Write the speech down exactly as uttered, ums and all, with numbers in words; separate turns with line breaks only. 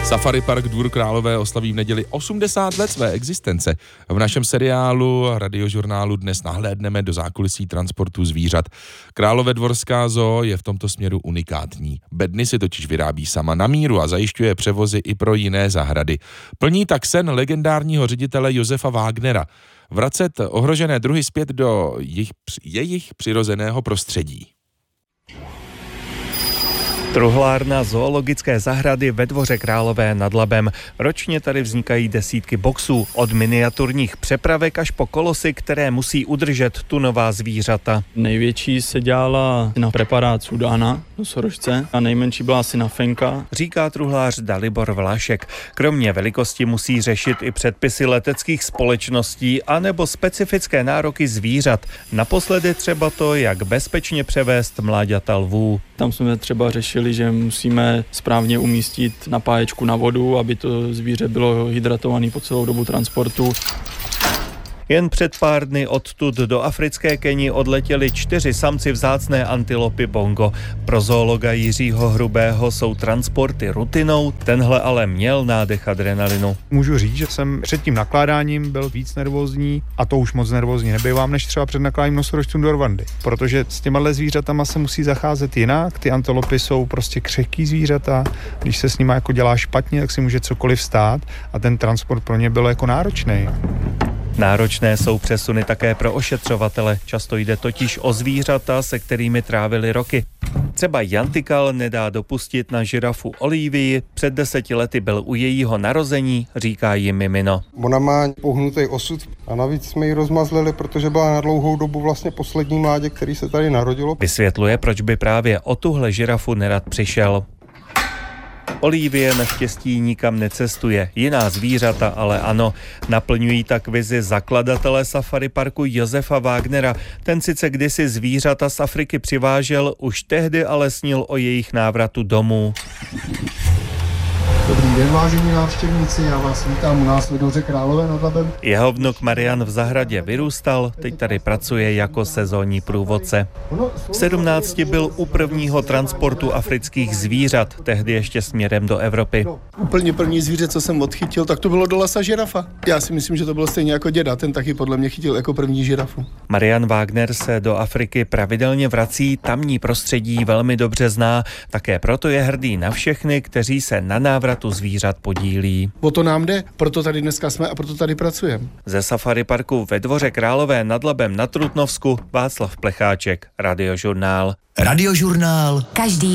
Safari Park Dvůr Králové oslaví v neděli osmdesát let své existence. V našem seriálu Radiožurnálu dnes nahlédneme do zákulisí transportu zvířat. Královédvorská zoo je v tomto směru unikátní. Bedny si totiž vyrábí sama na míru a zajišťuje převozy i pro jiné zahrady. Plní tak sen legendárního ředitele Josefa Wagnera. Vracet ohrožené druhy zpět do jejich, jejich přirozeného prostředí.
Truhlárna zoologické zahrady ve Dvoře Králové nad Labem. Ročně tady vznikají desítky boxů, od miniaturních přepravek až po kolosy, které musí udržet tu nová zvířata.
Největší se dělala na preparát Sudána, nosorožce, a nejmenší byla asi na Fenka.
Říká truhlář Dalibor Vlášek. Kromě velikosti musí řešit i předpisy leteckých společností anebo specifické nároky zvířat. Naposledy třeba to, jak bezpečně převést mláďata lvů.
Tam jsme třeba řešili, že musíme správně umístit napáječku na vodu, aby to zvíře bylo hydratované po celou dobu transportu.
Jen před pár dny odtud do africké Keni odletěli čtyři samci vzácné antilopy bongo. Pro zoologa Jiřího Hrubého jsou transporty rutinou, tenhle ale měl nádech adrenalinu.
Můžu říct, že jsem před tím nakládáním byl víc nervózní, a to už moc nervózní nebývám, než třeba před nakládáním nosorožcům do Rwandy. Protože s těmahle zvířatama se musí zacházet jinak, ty antilopy jsou prostě křehký zvířata, když se s nimi jako dělá špatně, tak si může cokoliv stát a ten transport pro ně byl jako náročný.
Náročné jsou přesuny také pro ošetřovatele. Často jde totiž o zvířata, se kterými trávili roky. Třeba Jan Tykal nedá dopustit na žirafu Olivii. Před deseti lety byl u jejího narození, říká jí Mimino.
Ona má pohnutý osud a navíc jsme ji rozmazlili, protože byla na dlouhou dobu vlastně poslední mládě, který se tady narodilo.
Vysvětluje, proč by právě o tuhle žirafu nerad přišel. Olivie naštěstí nikam necestuje, jiná zvířata ale ano. Naplňují tak vizi zakladatele Safari Parku Josefa Wagnera. Ten sice kdysi zvířata z Afriky přivážel, už tehdy ale snil o jejich návratu domů.
Dobrý den, vážení návštěvníci, já vás vítám u nás v Dvoře Králové nad Labem.
Jeho vnuk Marian v zahradě vyrůstal, teď tady pracuje jako sezónní průvodce. V sedmnácti byl u prvního transportu afrických zvířat, tehdy ještě směrem do Evropy.
Úplně první zvíře, co jsem odchytil, tak to bylo do lesa žirafa. Já si myslím, že to bylo stejně jako děda, ten taky podle mě chytil jako první žirafu.
Marian Wagner se do Afriky pravidelně vrací, tamní prostředí velmi dobře zná, také proto je hrdý na všechny, kteří se na návratu zvířat podílí.
O to nám jde, proto tady dneska jsme a proto tady pracujeme.
Ze Safari Parku ve Dvoře Králové nad Labem na Trutnovsku Václav Plecháček, Radiožurnál.
Radiožurnál. Každý